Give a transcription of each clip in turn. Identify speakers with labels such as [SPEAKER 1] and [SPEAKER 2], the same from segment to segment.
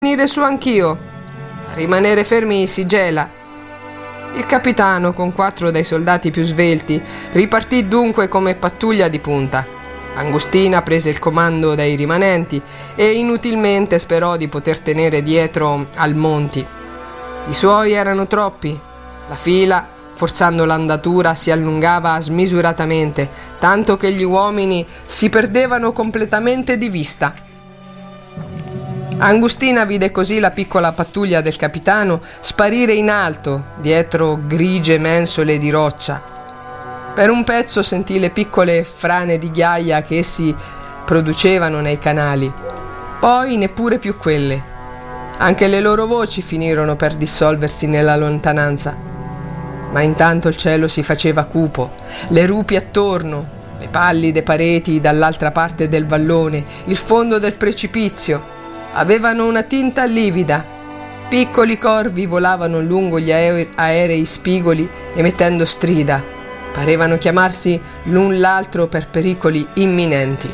[SPEAKER 1] venire su anch'io. A rimanere fermi si gela. Il capitano, con 4 dei soldati più svelti, ripartì dunque come pattuglia di punta. Angustina prese il comando dai rimanenti e inutilmente sperò di poter tenere dietro Almonti. I suoi erano troppi. La fila, forzando l'andatura, si allungava smisuratamente, tanto che gli uomini si perdevano completamente di vista. Angustina vide così la piccola pattuglia del capitano sparire in alto, dietro grigie mensole di roccia. Per un pezzo sentì le piccole frane di ghiaia che essi producevano nei canali, poi neppure più quelle. Anche le loro voci finirono per dissolversi nella lontananza. Ma intanto il cielo si faceva cupo, le rupi attorno, le pallide pareti dall'altra parte del vallone, il fondo del precipizio, avevano una tinta livida. Piccoli corvi volavano lungo gli aerei spigoli emettendo strida. Parevano chiamarsi l'un l'altro per pericoli imminenti.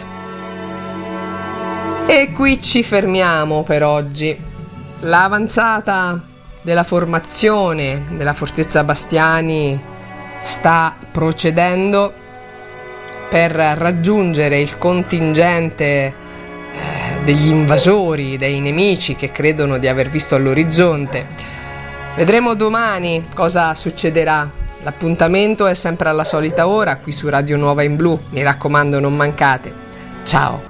[SPEAKER 1] E qui ci fermiamo per oggi. L'avanzata della formazione della Fortezza Bastiani sta procedendo per raggiungere il contingente degli invasori, dei nemici che credono di aver visto all'orizzonte. Vedremo domani cosa succederà. L'appuntamento è sempre alla solita ora qui su Radio Nuova in Blu. Mi raccomando, non mancate. Ciao.